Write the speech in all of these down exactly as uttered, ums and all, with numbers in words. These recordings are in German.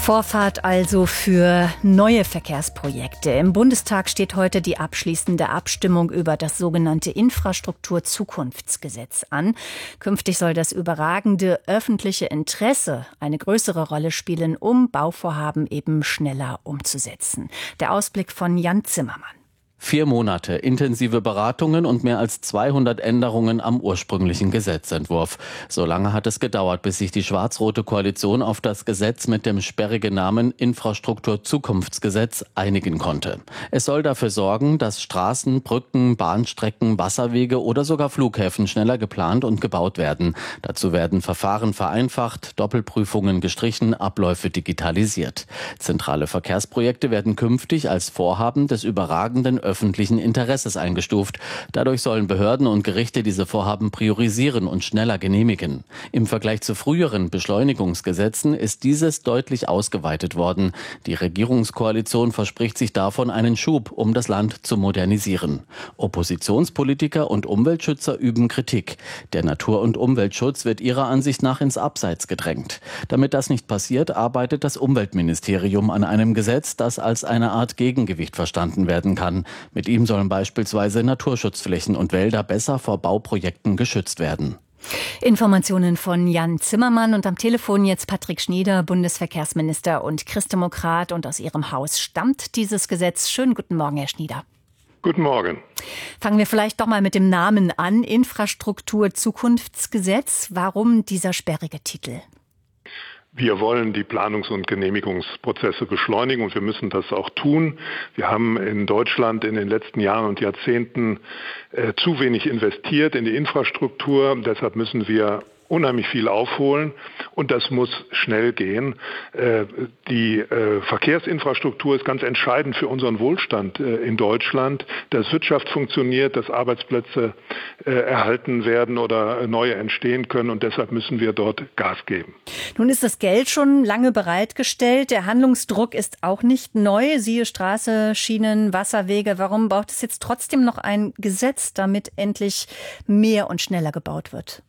Vorfahrt also für neue Verkehrsprojekte. Im Bundestag steht heute die abschließende Abstimmung über das sogenannte Infrastrukturzukunftsgesetz an. Künftig soll das überragende öffentliche Interesse eine größere Rolle spielen, um Bauvorhaben eben schneller umzusetzen. Der Ausblick von Jan Zimmermann. Vier Monate, intensive Beratungen und mehr als zweihundert Änderungen am ursprünglichen Gesetzentwurf. So lange hat es gedauert, bis sich die schwarz-rote Koalition auf das Gesetz mit dem sperrigen Namen Infrastrukturzukunftsgesetz einigen konnte. Es soll dafür sorgen, dass Straßen, Brücken, Bahnstrecken, Wasserwege oder sogar Flughäfen schneller geplant und gebaut werden. Dazu werden Verfahren vereinfacht, Doppelprüfungen gestrichen, Abläufe digitalisiert. Zentrale Verkehrsprojekte werden künftig als Vorhaben des überragenden öffentlichen Interesses eingestuft. Dadurch sollen Behörden und Gerichte diese Vorhaben priorisieren und schneller genehmigen. Im Vergleich zu früheren Beschleunigungsgesetzen ist dieses deutlich ausgeweitet worden. Die Regierungskoalition verspricht sich davon einen Schub, um das Land zu modernisieren. Oppositionspolitiker und Umweltschützer üben Kritik. Der Natur- und Umweltschutz wird ihrer Ansicht nach ins Abseits gedrängt. Damit das nicht passiert, arbeitet das Umweltministerium an einem Gesetz, das als eine Art Gegengewicht verstanden werden kann. Mit ihm sollen beispielsweise Naturschutzflächen und Wälder besser vor Bauprojekten geschützt werden. Informationen von Jan Zimmermann und am Telefon jetzt Patrick Schnieder, Bundesverkehrsminister und Christdemokrat. Und aus Ihrem Haus stammt dieses Gesetz. Schönen guten Morgen, Herr Schnieder. Guten Morgen. Fangen wir vielleicht doch mal mit dem Namen an. Infrastrukturzukunftsgesetz. Warum dieser sperrige Titel? Wir wollen die Planungs- und Genehmigungsprozesse beschleunigen und wir müssen das auch tun. Wir haben in Deutschland in den letzten Jahren und Jahrzehnten äh, zu wenig investiert in die Infrastruktur. Deshalb müssen wir unheimlich viel aufholen und das muss schnell gehen. Äh, die äh, Verkehrsinfrastruktur ist ganz entscheidend für unseren Wohlstand äh, in Deutschland, dass Wirtschaft funktioniert, dass Arbeitsplätze äh, erhalten werden oder äh, neue entstehen können und deshalb müssen wir dort Gas geben. Nun ist das Geld schon lange bereitgestellt. Der Handlungsdruck ist auch nicht neu. Siehe Straße, Schienen, Wasserwege. Warum braucht es jetzt trotzdem noch ein Gesetz, damit endlich mehr und schneller gebaut wird?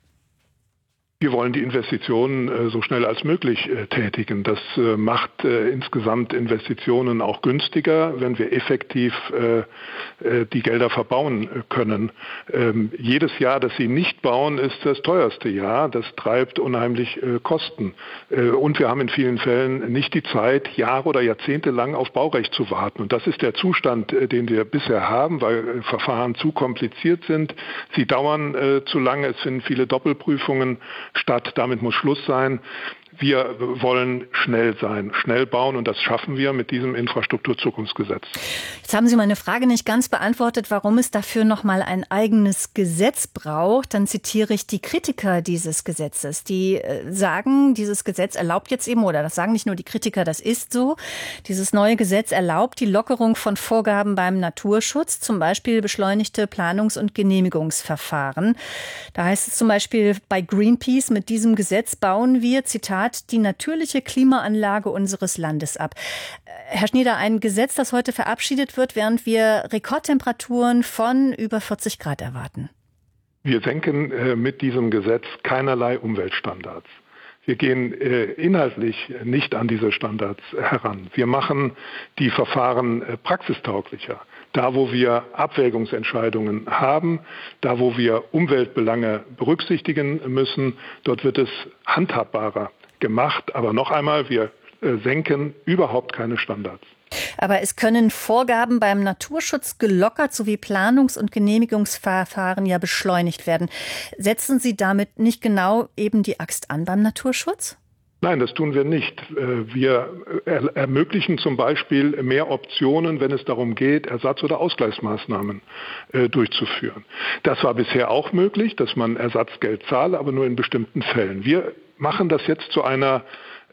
Wir wollen die Investitionen äh, so schnell als möglich äh, tätigen. Das äh, macht äh, insgesamt Investitionen auch günstiger, wenn wir effektiv äh, äh, die Gelder verbauen äh, können. Ähm, jedes Jahr, das sie nicht bauen, ist das teuerste Jahr. Das treibt unheimlich äh, Kosten. Äh, und wir haben in vielen Fällen nicht die Zeit, Jahre oder Jahrzehnte lang auf Baurecht zu warten. Und das ist der Zustand, äh, den wir bisher haben, weil äh, Verfahren zu kompliziert sind. Sie dauern äh, zu lange. Es finden viele Doppelprüfungen statt. Damit muss Schluss sein. Wir wollen schnell sein, schnell bauen und das schaffen wir mit diesem Infrastrukturzukunftsgesetz. Jetzt haben Sie meine Frage nicht ganz beantwortet, warum es dafür noch mal ein eigenes Gesetz braucht. Dann zitiere ich die Kritiker dieses Gesetzes, die sagen, dieses Gesetz erlaubt jetzt eben, oder das sagen nicht nur die Kritiker, das ist so, dieses neue Gesetz erlaubt die Lockerung von Vorgaben beim Naturschutz, zum Beispiel beschleunigte Planungs- und Genehmigungsverfahren. Da heißt es zum Beispiel bei Greenpeace, mit diesem Gesetz bauen wir, Zitat, die natürliche Klimaanlage unseres Landes ab. Herr Schnieder, ein Gesetz, das heute verabschiedet wird, während wir Rekordtemperaturen von über vierzig Grad erwarten. Wir senken äh, mit diesem Gesetz keinerlei Umweltstandards. Wir gehen äh, inhaltlich nicht an diese Standards heran. Wir machen die Verfahren äh, praxistauglicher. Da, wo wir Abwägungsentscheidungen haben, da, wo wir Umweltbelange berücksichtigen müssen, dort wird es handhabbarer gemacht. Aber noch einmal, wir äh, senken überhaupt keine Standards. Aber es können Vorgaben beim Naturschutz gelockert sowie Planungs- und Genehmigungsverfahren ja beschleunigt werden. Setzen Sie damit nicht genau eben die Axt an beim Naturschutz? Nein, das tun wir nicht. Wir ermöglichen zum Beispiel mehr Optionen, wenn es darum geht, Ersatz- oder Ausgleichsmaßnahmen durchzuführen. Das war bisher auch möglich, dass man Ersatzgeld zahle, aber nur in bestimmten Fällen. Wir machen das jetzt zu einer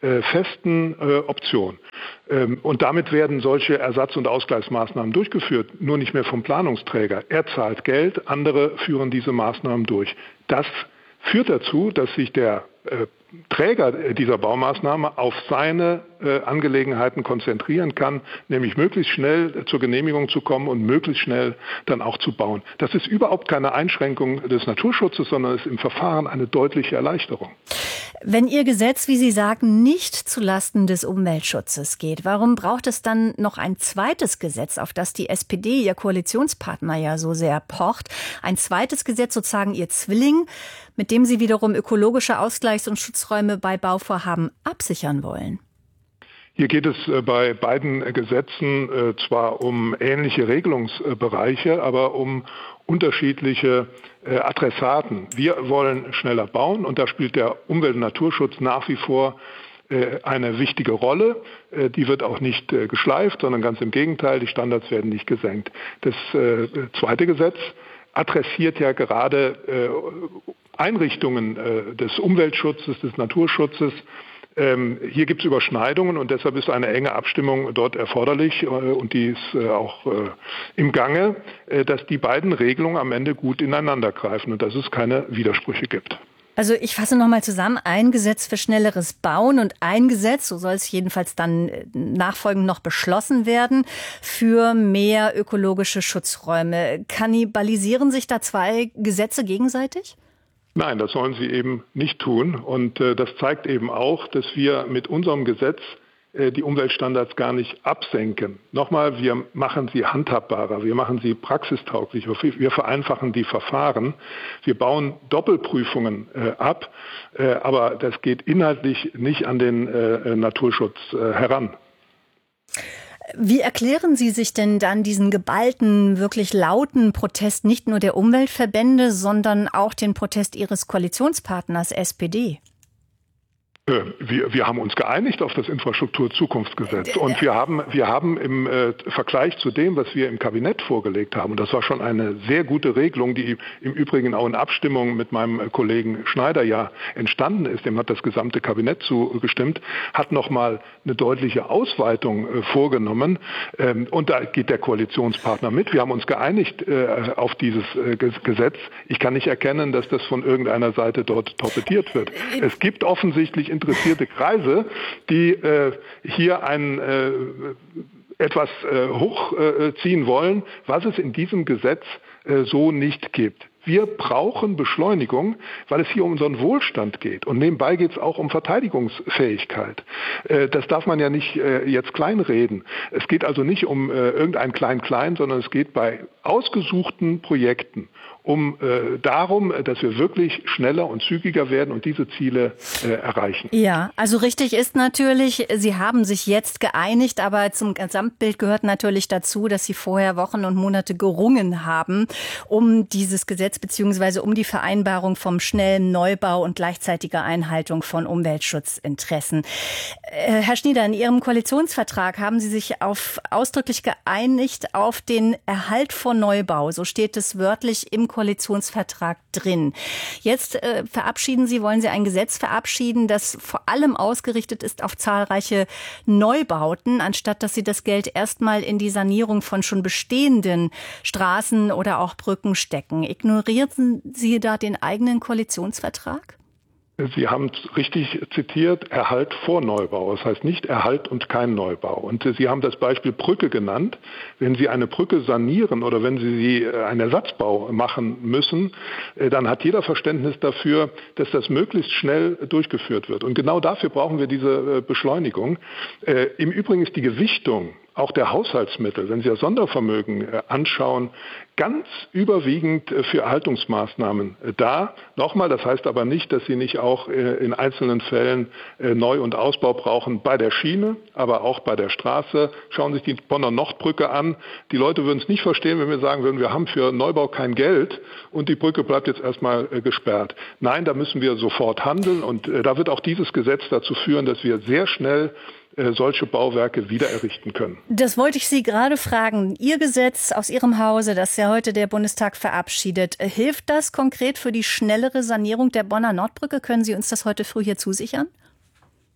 festen Option. Und damit werden solche Ersatz- und Ausgleichsmaßnahmen durchgeführt, nur nicht mehr vom Planungsträger. Er zahlt Geld, andere führen diese Maßnahmen durch. Das führt dazu, dass sich der Träger dieser Baumaßnahme auf seine äh, Angelegenheiten konzentrieren kann, nämlich möglichst schnell zur Genehmigung zu kommen und möglichst schnell dann auch zu bauen. Das ist überhaupt keine Einschränkung des Naturschutzes, sondern ist im Verfahren eine deutliche Erleichterung. Wenn Ihr Gesetz, wie Sie sagen, nicht zulasten des Umweltschutzes geht, warum braucht es dann noch ein zweites Gesetz, auf das die S P D, Ihr Koalitionspartner, ja so sehr pocht? Ein zweites Gesetz, sozusagen Ihr Zwilling, mit dem Sie wiederum ökologische Ausgleichs- und Schutzräume bei Bauvorhaben absichern wollen? Hier geht es bei beiden Gesetzen zwar um ähnliche Regelungsbereiche, aber um unterschiedliche Adressaten. Wir wollen schneller bauen und da spielt der Umwelt- und Naturschutz nach wie vor eine wichtige Rolle. Die wird auch nicht geschleift, sondern ganz im Gegenteil, die Standards werden nicht gesenkt. Das zweite Gesetz adressiert ja gerade Einrichtungen des Umweltschutzes, des Naturschutzes. Ähm, hier gibt es Überschneidungen und deshalb ist eine enge Abstimmung dort erforderlich äh, und die ist äh, auch äh, im Gange, äh, dass die beiden Regelungen am Ende gut ineinander greifen und dass es keine Widersprüche gibt. Also ich fasse nochmal zusammen, ein Gesetz für schnelleres Bauen und ein Gesetz, so soll es jedenfalls dann nachfolgend noch beschlossen werden, für mehr ökologische Schutzräume. Kannibalisieren sich da zwei Gesetze gegenseitig? Nein, das sollen sie eben nicht tun. Und äh, das zeigt eben auch, dass wir mit unserem Gesetz äh, die Umweltstandards gar nicht absenken. Nochmal, wir machen sie handhabbarer, wir machen sie praxistauglicher, wir vereinfachen die Verfahren. Wir bauen Doppelprüfungen äh, ab, äh, aber das geht inhaltlich nicht an den äh, Naturschutz äh, heran. Wie erklären Sie sich denn dann diesen geballten, wirklich lauten Protest nicht nur der Umweltverbände, sondern auch den Protest Ihres Koalitionspartners S P D? Wir, wir haben uns geeinigt auf das Infrastrukturzukunftsgesetz und wir haben, wir haben im äh, Vergleich zu dem, was wir im Kabinett vorgelegt haben, und das war schon eine sehr gute Regelung, die im Übrigen auch in Abstimmung mit meinem Kollegen Schneider ja entstanden ist, dem hat das gesamte Kabinett zugestimmt, hat nochmal eine deutliche Ausweitung äh, vorgenommen ähm, und da geht der Koalitionspartner mit. Wir haben uns geeinigt äh, auf dieses äh, Gesetz. Ich kann nicht erkennen, dass das von irgendeiner Seite dort torpediert wird. Es gibt offensichtlich interessierte Kreise, die äh, hier ein äh, etwas äh, hochziehen äh, wollen, was es in diesem Gesetz äh, so nicht gibt. Wir brauchen Beschleunigung, weil es hier um unseren Wohlstand geht. Und nebenbei geht es auch um Verteidigungsfähigkeit. Äh, das darf man ja nicht äh, jetzt kleinreden. Es geht also nicht um äh, irgendein Klein-Klein, sondern es geht bei ausgesuchten Projekten um äh, darum, dass wir wirklich schneller und zügiger werden und diese Ziele äh, erreichen. Ja, also richtig ist natürlich, Sie haben sich jetzt geeinigt, aber zum Gesamtbild gehört natürlich dazu, dass Sie vorher Wochen und Monate gerungen haben, um dieses Gesetz beziehungsweise um die Vereinbarung vom schnellen Neubau und gleichzeitiger Einhaltung von Umweltschutzinteressen. Äh, Herr Schnieder, in Ihrem Koalitionsvertrag haben Sie sich auf ausdrücklich geeinigt auf den Erhalt von Neubau. So steht es wörtlich im Koalitionsvertrag drin. Jetzt äh, verabschieden Sie, wollen Sie ein Gesetz verabschieden, das vor allem ausgerichtet ist auf zahlreiche Neubauten, anstatt dass Sie das Geld erstmal in die Sanierung von schon bestehenden Straßen oder auch Brücken stecken. Ignorieren Sie da den eigenen Koalitionsvertrag? Sie haben es richtig zitiert, Erhalt vor Neubau. Das heißt nicht Erhalt und kein Neubau. Und Sie haben das Beispiel Brücke genannt. Wenn Sie eine Brücke sanieren oder wenn Sie sie einen Ersatzbau machen müssen, dann hat jeder Verständnis dafür, dass das möglichst schnell durchgeführt wird. Und genau dafür brauchen wir diese Beschleunigung. Im Übrigen ist die Gewichtung auch der Haushaltsmittel, wenn Sie das Sondervermögen anschauen, ganz überwiegend für Erhaltungsmaßnahmen da. Nochmal, das heißt aber nicht, dass Sie nicht auch in einzelnen Fällen Neu- und Ausbau brauchen bei der Schiene, aber auch bei der Straße. Schauen Sie sich die Bonner Nordbrücke an. Die Leute würden es nicht verstehen, wenn wir sagen würden, wir haben für Neubau kein Geld und die Brücke bleibt jetzt erstmal gesperrt. Nein, da müssen wir sofort handeln und da wird auch dieses Gesetz dazu führen, dass wir sehr schnell solche Bauwerke wieder errichten können. Das wollte ich Sie gerade fragen. Ihr Gesetz aus Ihrem Hause, das ja heute der Bundestag verabschiedet, hilft das konkret für die schnellere Sanierung der Bonner Nordbrücke? Können Sie uns das heute früh hier zusichern?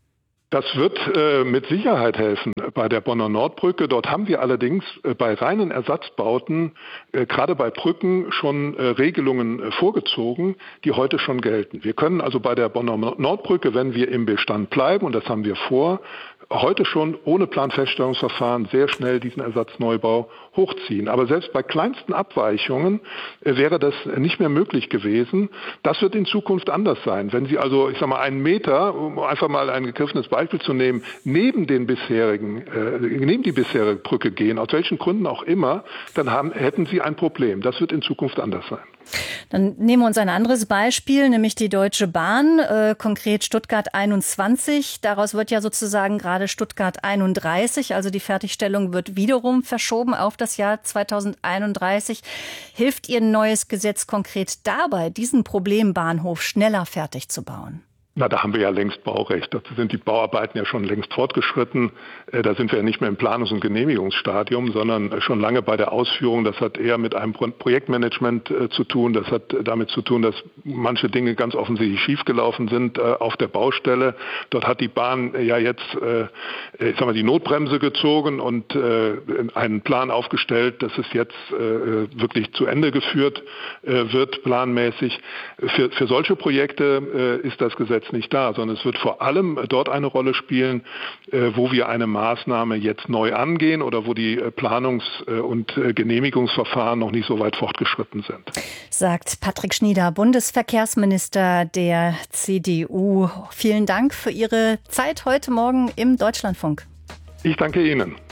Das wird äh, mit Sicherheit helfen bei der Bonner Nordbrücke. Dort haben wir allerdings äh, bei reinen Ersatzbauten, äh, gerade bei Brücken, schon äh, Regelungen äh, vorgezogen, die heute schon gelten. Wir können also bei der Bonner Nordbrücke, wenn wir im Bestand bleiben, und das haben wir vor, heute schon ohne Planfeststellungsverfahren sehr schnell diesen Ersatzneubau hochziehen. Aber selbst bei kleinsten Abweichungen äh, wäre das nicht mehr möglich gewesen. Das wird in Zukunft anders sein. Wenn Sie also, ich sag mal, einen Meter, um einfach mal ein gegriffenes Beispiel zu nehmen, neben den bisherigen, äh, neben die bisherige Brücke gehen, aus welchen Gründen auch immer, dann haben, hätten Sie ein Problem. Das wird in Zukunft anders sein. Dann nehmen wir uns ein anderes Beispiel, nämlich die Deutsche Bahn, äh, konkret Stuttgart einundzwanzig. Daraus wird ja sozusagen gerade Stuttgart einunddreißig, also die Fertigstellung wird wiederum verschoben auf das Jahr zweitausendeinunddreißig. Hilft Ihr neues Gesetz konkret dabei, diesen Problembahnhof schneller fertig zu bauen? Na, da haben wir ja längst Baurecht. Dazu sind die Bauarbeiten ja schon längst fortgeschritten. Da sind wir ja nicht mehr im Planungs- und Genehmigungsstadium, sondern schon lange bei der Ausführung. Das hat eher mit einem Projektmanagement zu tun. Das hat damit zu tun, dass manche Dinge ganz offensichtlich schiefgelaufen sind auf der Baustelle. Dort hat die Bahn ja jetzt, ich sag mal, die Notbremse gezogen und einen Plan aufgestellt, dass es jetzt wirklich zu Ende geführt wird, planmäßig. Für, für solche Projekte ist das Gesetz nicht da, sondern es wird vor allem dort eine Rolle spielen, wo wir eine Maßnahme jetzt neu angehen oder wo die Planungs- und Genehmigungsverfahren noch nicht so weit fortgeschritten sind. Sagt Patrick Schnieder, Bundesverkehrsminister der C D U. Vielen Dank für Ihre Zeit heute Morgen im Deutschlandfunk. Ich danke Ihnen.